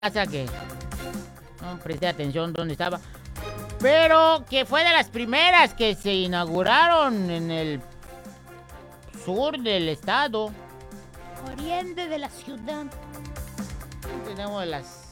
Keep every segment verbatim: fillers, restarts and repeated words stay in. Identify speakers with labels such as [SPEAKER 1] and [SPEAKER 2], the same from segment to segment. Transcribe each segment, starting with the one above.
[SPEAKER 1] casa que no presté atención dónde estaba, pero que fue de las primeras que se inauguraron en el sur del estado, oriente de la ciudad. Tenemos las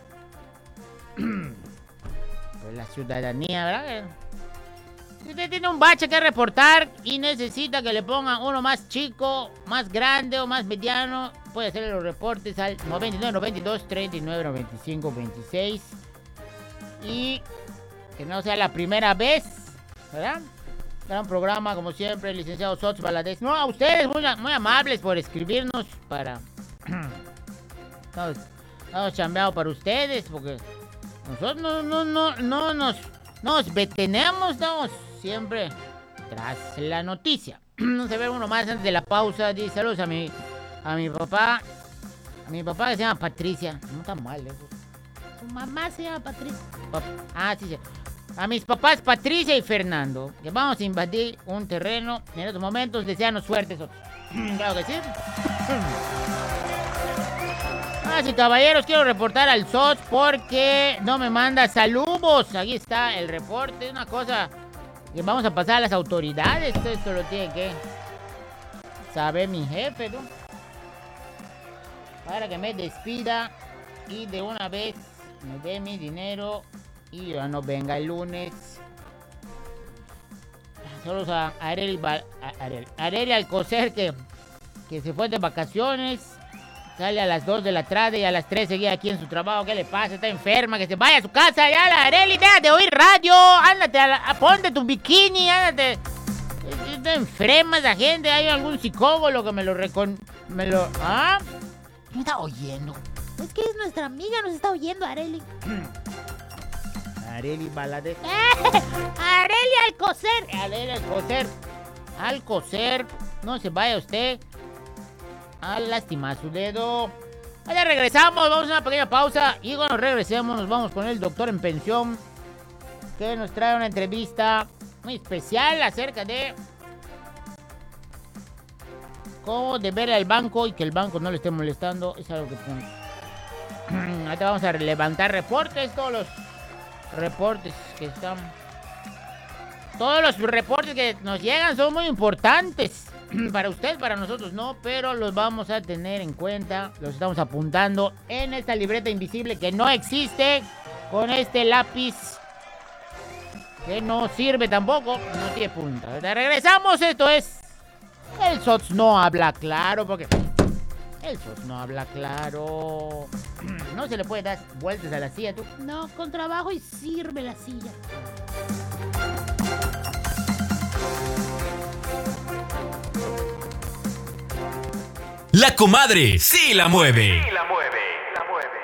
[SPEAKER 1] pues la ciudadanía, ¿verdad? Si usted tiene un bache que reportar y necesita que le pongan uno más chico, más grande o más mediano, puede hacerle los reportes al noventa y nueve, noventa y dos, treinta y nueve, noventa y cinco, veintiséis. Y que no sea la primera vez, ¿verdad? Gran programa, como siempre, el licenciado Sots Valadez. No, a ustedes, muy, muy amables por escribirnos para... Estamos, estamos chambeados para ustedes, porque nosotros no, no, no, no nos, nos detenemos, estamos siempre tras la noticia. No se ve uno más antes de la pausa. Dice saludos a mi, a mi papá, a mi papá que se llama Patricia. No está mal, ¿eh? Su mamá se llama Patricia. Pap ah, sí, sí. A mis papás Patricia y Fernando, que vamos a invadir un terreno en estos momentos. Deseanos suerte. Claro que sí. Ah, sí, caballeros, quiero reportar al S O T porque no me manda saludos. Aquí está el reporte, una cosa que vamos a pasar a las autoridades. Esto lo tiene que saber mi jefe, ¿no? Para que me despida y de una vez me dé mi dinero y ya no venga el lunes. Saludos a Areli, Areli Alcocer, que, que se fue de vacaciones. Sale a las dos de la tarde y a las tres seguía aquí en su trabajo. ¿Qué le pasa? Está enferma, que se vaya a su casa. Ya, la Areli, deja de oír radio. Ándate, a la, a, ponte tu bikini, ándate. Está enferma esa gente. ¿Hay algún psicólogo que me lo recon... me lo... ¿Ah? ¿Me está oyendo? Es que es nuestra amiga, nos está oyendo, Areli. Areli Valadez. ¡Eh! Areli Alcocer. Areli Alcocer. Alcocer. No se vaya usted a lastimar su dedo. Ya regresamos, vamos a una pequeña pausa. Y cuando regresemos nos vamos con el doctor en pensión, que nos trae una entrevista muy especial acerca de cómo deber al banco y que el banco no le esté molestando. Es algo que ahorita vamos a levantar reportes, todos los reportes que están, todos los reportes que nos llegan son muy importantes. Para usted, para nosotros no, pero los vamos a tener en cuenta. Los estamos apuntando en esta libreta invisible que no existe, con este lápiz que no sirve tampoco, no tiene punta. Ahorita regresamos, esto es el S O T S no habla claro, porque el S O T S no habla claro. No se le puede dar vueltas a la silla, tú. No, con trabajo y sirve la silla.
[SPEAKER 2] La comadre sí la mueve.
[SPEAKER 3] Sí la mueve, la mueve.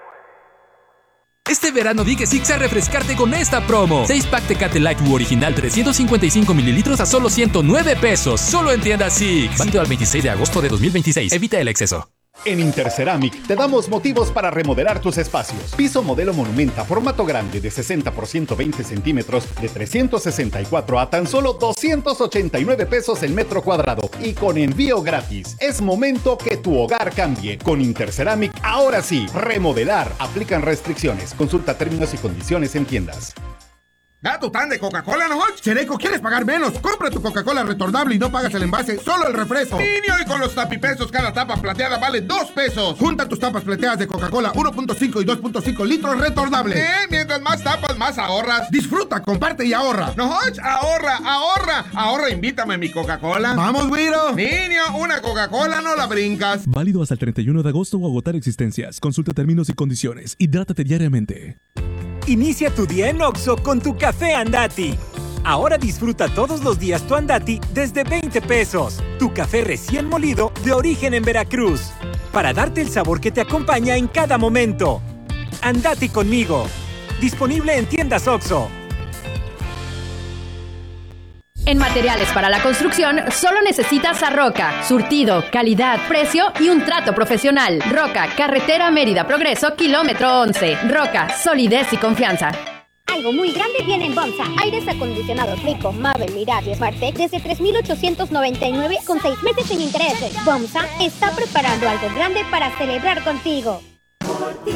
[SPEAKER 4] Este verano di que sí a refrescarte con esta promo. seis pack Tecate Light U original trescientos cincuenta y cinco mililitros a solo ciento nueve pesos. Solo en tiendas Six. Válido al veintiséis de agosto de dos mil veintiséis. Evita el exceso.
[SPEAKER 5] En Interceramic te damos motivos para remodelar tus espacios. Piso modelo Monumenta, formato grande de sesenta por ciento veinte centímetros de trescientos sesenta y cuatro a tan solo doscientos ochenta y nueve pesos el metro cuadrado y con envío gratis. Es momento que tu hogar cambie. Con Interceramic, ahora sí, remodelar. Aplican restricciones. Consulta términos y condiciones en tiendas.
[SPEAKER 6] ¿Da tu tan de Coca-Cola, no? Chereco, ¿quieres pagar menos? Compra tu Coca-Cola retornable y no pagas el envase, solo el refresco. Niño, y con los tapipesos, cada tapa plateada vale dos pesos. Junta tus tapas plateadas de Coca-Cola uno punto cinco y dos punto cinco litros retornables. Eh, mientras más tapas, más ahorras. Disfruta, comparte y ahorra. No, ahorra, ahorra. Ahorra, invítame a mi Coca-Cola. ¡Vamos, güiro! Niño, una Coca-Cola no la brincas.
[SPEAKER 7] Válido hasta el treinta y uno de agosto o agotar existencias. Consulta términos y condiciones. Hidrátate diariamente.
[SPEAKER 8] Inicia tu día en Oxxo con tu café Andati. Ahora disfruta todos los días tu Andati desde veinte pesos. Tu café recién molido de origen en Veracruz. Para darte el sabor que te acompaña en cada momento. Andati conmigo. Disponible en tiendas Oxxo.
[SPEAKER 9] En materiales para la construcción, solo necesitas a Roca. Surtido, calidad, precio y un trato profesional. Roca, carretera Mérida Progreso, kilómetro once. Roca, solidez y confianza.
[SPEAKER 10] Algo muy grande viene en Bomsa. Aires acondicionados Rico, Mabel, Mirage y Smartec desde tres mil ochocientos noventa y nueve con seis meses sin intereses. Bomsa está preparando algo grande para celebrar contigo.
[SPEAKER 11] Por ti,